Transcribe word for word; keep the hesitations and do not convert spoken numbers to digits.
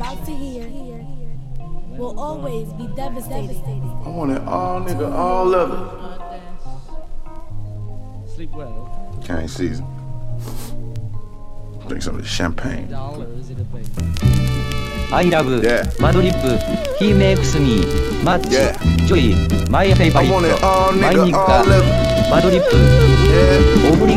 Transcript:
to hear will always be devastating. I want it all, nigga, all of it. Sleep well. Cane season. Drink some of this champagne. I love Yeah. Madrip. He makes me much Yeah. joy. My favorite. I want it all, My nigga, nigga. all of it. Madrip. Yeah. Obrigado.